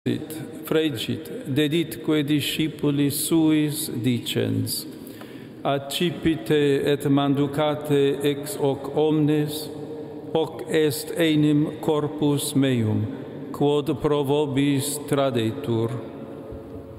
Fregit, deditque discipulis suis dicens, accipite et manducate ex hoc omnes, hoc est enim corpus meum, quod pro vobis tradetur.